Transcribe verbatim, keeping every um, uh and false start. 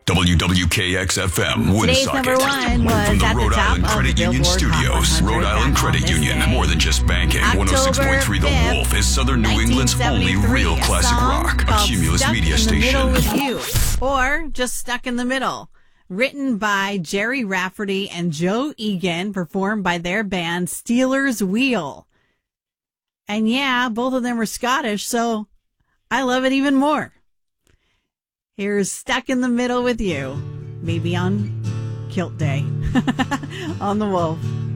W W K X F M, Today's Woonsocket. number one was From the at the Rhode top Island of Credit the Union Billboard Hot Studios. one hundred Rhode Island back on Credit this Union, day. more than just banking. one oh six point three The October Wolf is Southern New England's only real a classic song rock. A called Cumulus Stuck media in the Middle station. with You, or just Stuck in the Middle. Written by Jerry Rafferty and Joe Egan, performed by their band Steelers Wheel. And yeah, both of them are Scottish, so I love it even more. Here's Stuck in the Middle with You, maybe on Kilt Day, on The Wolf.